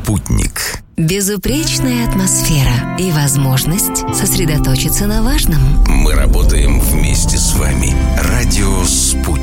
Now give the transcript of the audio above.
«Спутник». Безупречная атмосфера и возможность сосредоточиться на важном. Мы работаем вместе с вами. Радио «Спутник».